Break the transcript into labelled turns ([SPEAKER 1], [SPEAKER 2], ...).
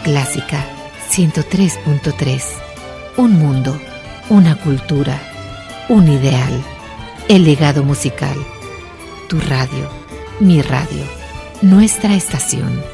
[SPEAKER 1] Clásica 103.3. Un mundo, una cultura, un ideal. El legado musical. Tu radio, mi radio, nuestra estación.